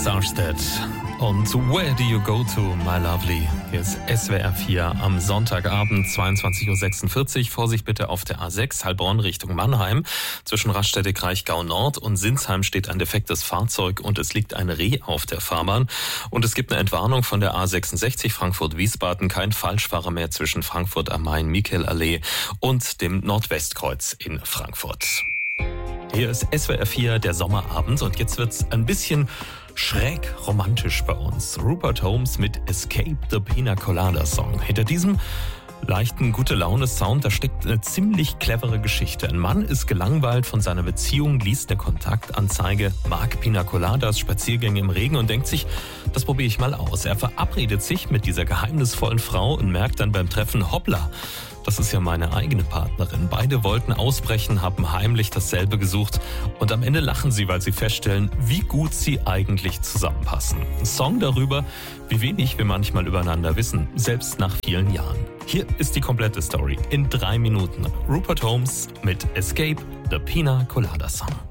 Sarstedt. Und Where Do You Go To, My Lovely? Hier ist SWR 4 am Sonntagabend, 22.46 Uhr. Vorsicht bitte auf der A6, Heilbronn Richtung Mannheim. Zwischen Raststätte-Kraichgau Nord und Sinsheim steht ein defektes Fahrzeug und es liegt ein Reh auf der Fahrbahn. Und es gibt eine Entwarnung von der A66 Frankfurt-Wiesbaden. Kein Falschfahrer mehr zwischen Frankfurt am Main, Michaelallee und dem Nordwestkreuz in Frankfurt. Hier ist SWR 4, der Sommerabend, und jetzt wird's ein bisschen schräg romantisch bei uns. Rupert Holmes mit Escape the Pina Colada Song. Hinter diesem leichten Gute-Laune-Sound, da steckt eine ziemlich clevere Geschichte. Ein Mann ist gelangweilt von seiner Beziehung, liest eine Kontaktanzeige, mag Pina Coladas, Spaziergänge im Regen und denkt sich, das probiere ich mal aus. Er verabredet sich mit dieser geheimnisvollen Frau und merkt dann beim Treffen, hoppla, das ist ja meine eigene Partnerin. Beide wollten ausbrechen, haben heimlich dasselbe gesucht und am Ende lachen sie, weil sie feststellen, wie gut sie eigentlich zusammenpassen. Ein Song darüber, wie wenig wir manchmal übereinander wissen, selbst nach vielen Jahren. Hier ist die komplette Story in 3 Minuten. Rupert Holmes mit Escape the Pina Colada Song.